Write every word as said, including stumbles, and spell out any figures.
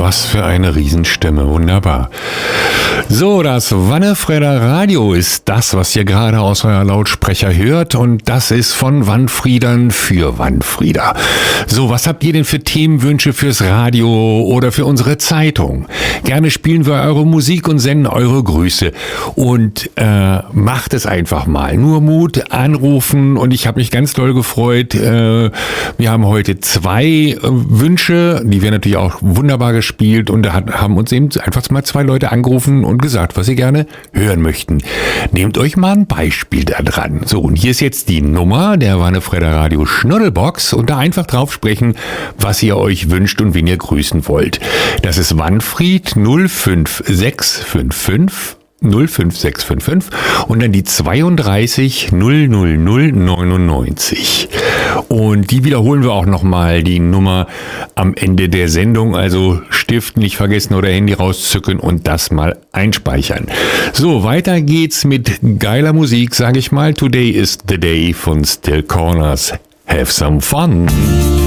Was für eine Riesenstimme, wunderbar. So, das Wannefredder Radio ist das, was ihr gerade aus eurer Lautsprecher hört, und das ist von Wannfriedern für Wannfrieder. So, was habt ihr denn für Themenwünsche fürs Radio oder für unsere Zeitung? Gerne spielen wir eure Musik und senden eure Grüße, und äh, macht es einfach mal. Nur Mut, anrufen, und ich habe mich ganz doll gefreut. Äh, wir haben heute zwei äh, Wünsche, die werden natürlich auch wunderbar gespielt, und da hat, haben uns eben einfach mal zwei Leute angerufen und gesagt, was sie gerne hören möchten. Nehmt euch mal ein Beispiel da dran. So, und hier ist jetzt die Nummer der Wannefredder Radio Schnuddelbox, und da einfach drauf sprechen, was ihr euch wünscht und wen ihr grüßen wollt. Das ist Wannfried null fünf sechs fünf fünf null fünf sechs fünf fünf und dann die zweiunddreißig null null null neunundneunzig. Und die wiederholen wir auch nochmal, die Nummer am Ende der Sendung. Also Stift nicht vergessen oder Handy rauszücken und das mal einspeichern. So, weiter geht's mit geiler Musik, sage ich mal. Today is the day von Still Corners. Have some fun!